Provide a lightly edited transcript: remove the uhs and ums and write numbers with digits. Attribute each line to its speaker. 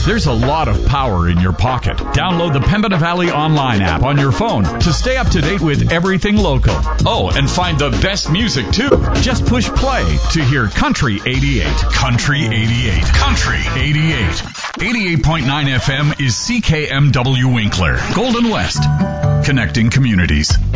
Speaker 1: There's a lot of power in your pocket. Download the Pembina Valley online app on your phone to stay up to date with everything local. Oh, and find the best music too. Just push play to hear Country 88. Country 88. Country 88. 88.9 FM is CKMW Winkler, Golden West. Connecting communities.